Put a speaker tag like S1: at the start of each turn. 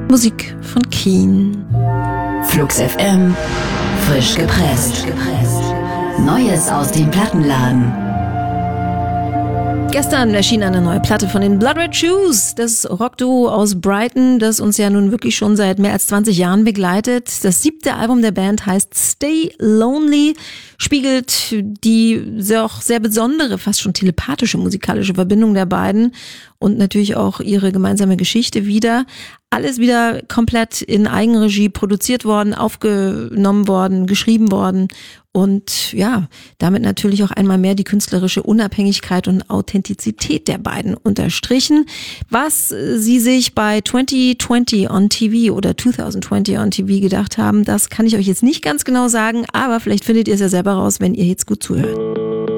S1: Musik von Keen.
S2: Flux FM, frisch gepresst. Neues aus dem Plattenladen.
S1: Gestern erschien eine neue Platte von den Blood Red Shoes, das Rockduo aus Brighton, das uns ja nun wirklich schon seit mehr als 20 Jahren begleitet. Das 7. Album der Band heißt Stay Lonely, spiegelt die auch sehr besondere, fast schon telepathische musikalische Verbindung der beiden und natürlich auch ihre gemeinsame Geschichte wider. Alles wieder komplett in Eigenregie produziert worden, aufgenommen worden, geschrieben worden und ja, damit natürlich auch einmal mehr die künstlerische Unabhängigkeit und Authentizität der beiden unterstrichen. Was sie sich bei 2020 on TV oder 2020 on TV gedacht haben, das kann ich euch jetzt nicht ganz genau sagen, aber vielleicht findet ihr es ja selber raus, wenn ihr jetzt gut zuhört.